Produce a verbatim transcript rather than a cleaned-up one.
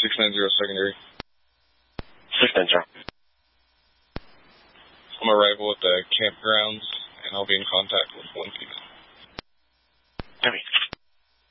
six nine zero secondary. six nine zero. I'm arrival at the campgrounds, and I'll be in contact with one female. Copy.